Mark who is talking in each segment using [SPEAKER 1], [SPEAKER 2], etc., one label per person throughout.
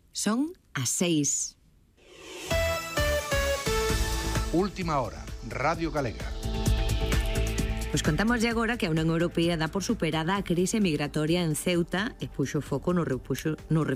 [SPEAKER 1] Son as 6.
[SPEAKER 2] Última hora, Radio Galega.
[SPEAKER 1] Pois contamos agora que a Unión Europea dá por superada a crise migratoria en Ceuta e puxo foco no reforzo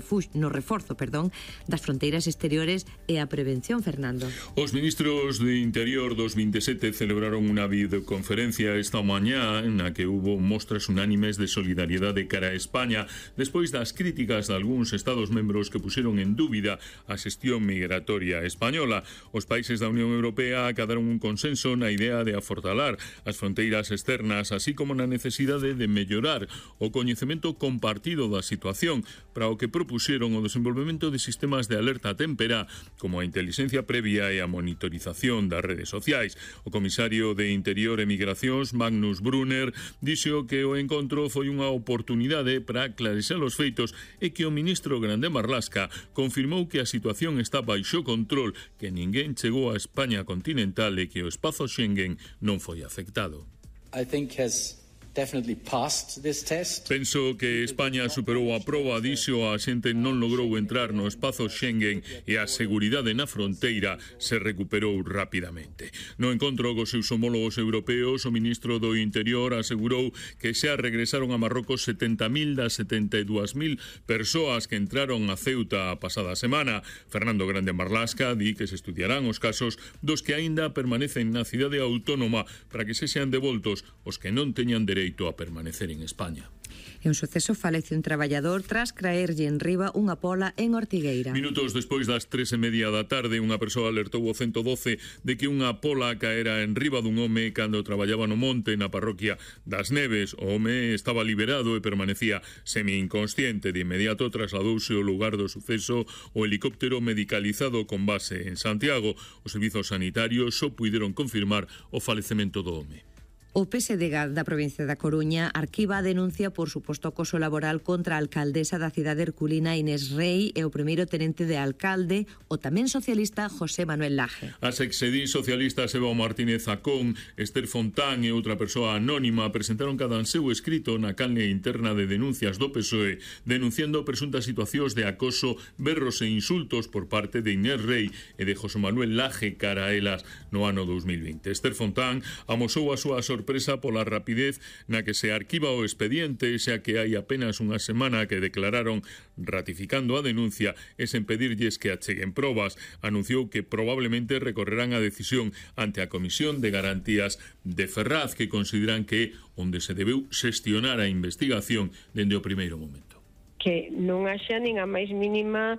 [SPEAKER 1] das fronteiras exteriores e a prevención, Fernando.
[SPEAKER 3] Os ministros de Interior dos 27 celebraron unha videoconferencia esta mañá na que hubo mostras unánimes de solidariedade cara a España despois das críticas de algúns estados membros que puxeron en dúbida a xestión migratoria española. Os países da Unión Europea acadaron un consenso na idea de afortalar as fronteiras externas, así como na necesidade de mellorar o coñecemento compartido da situación, para o que propuxeron o desenvolvemento de sistemas de alerta témpera, como a intelixencia previa e a monitorización das redes sociais. O comisario de Interior e Migracións, Magnus Brunner, dixo que o encontro foi unha oportunidade para aclarexar os feitos e que o ministro Grande Marlaska confirmou que a situación está baixo control, que ninguén chegou a España continental e que o espazo Schengen non foi afectado.
[SPEAKER 4] I think has definitely passed this test.
[SPEAKER 3] Penso que España superou a proba, dixo, a xente non logrou entrar no espazo Schengen e a seguridade na fronteira se recuperou rapidamente. No encontro cos seus homólogos europeos, o ministro do Interior asegurou que xa regresaron a Marrocos 70.000 das 72.000 persoas que entraron a Ceuta a pasada semana. Fernando Grande Marlaska di que se estudiarán os casos dos que aínda permanecen na cidade autónoma para que se sean devoltos os que non teñan dereito a permanecer en España.
[SPEAKER 1] En un suceso falece un traballador tras caerlle enriba unha pola en Ortigueira.
[SPEAKER 3] Minutos despois das 3:30 da tarde, unha persoa alertou o 112 de que unha pola caera enriba dun home cando traballaba no monte na parroquia das Neves. O home estaba liberado e permanecía semi-inconsciente. De inmediato trasladouse ao lugar do suceso o helicóptero medicalizado con base en Santiago. Os servizos sanitarios só puideron confirmar o falecemento do home.
[SPEAKER 1] O PSDG da provincia da Coruña arquiva a denuncia por suposto acoso laboral contra a alcaldesa da cidade herculina Inés Rei e o primeiro tenente de alcalde, o tamén socialista José Manuel Laje.
[SPEAKER 3] As exedís socialistas Eva Martínez Zacón, Esther Fontán e outra persoa anónima presentaron cada seu escrito na canle interna de denuncias do PSOE, denunciando presuntas situacións de acoso, berros e insultos por parte de Inés Rei e de José Manuel Laje cara a elas no ano 2020. Esther Fontán amosou a súa sorpresa pola rapidez na que se arquiva o expediente, xa que hai apenas unha semana que declararon ratificando a denuncia e sen pedirlles que acheguen probas. Anunciou que probablemente recorrerán a decisión ante a Comisión de Garantías de Ferraz, que consideran que onde se debeu xestionar a investigación dende o primeiro momento.
[SPEAKER 5] Que non haxa nin a máis mínima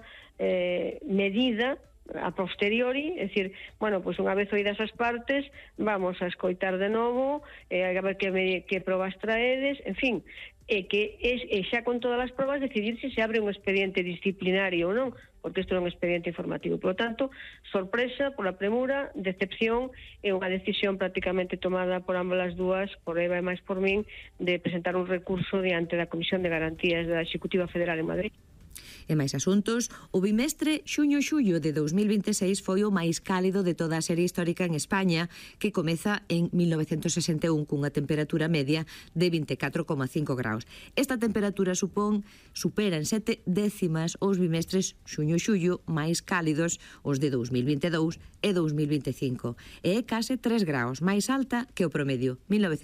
[SPEAKER 5] medida a posteriori, é dicir, bueno, pois unha vez oídas as partes, vamos a escoitar de novo, a ver que probas traedes, en fin, e que xa con todas as probas decidir se abre un expediente disciplinario ou non, porque isto é un expediente informativo. Por lo tanto, sorpresa pola premura, decepción e unha decisión prácticamente tomada por ambas as dúas, por Eva e máis por min, de presentar un recurso diante da Comisión de Garantías da Executiva Federal en Madrid.
[SPEAKER 1] E máis asuntos, o bimestre xuño-xullo de 2026 foi o máis cálido de toda a serie histórica en España, que comeza en 1961 cunha temperatura media de 24,5 graus. Esta temperatura supera en 7 décimas os bimestres xuño-xullo máis cálidos, os de 2022 e 2025, e é case 3 graus máis alta que o promedio 1961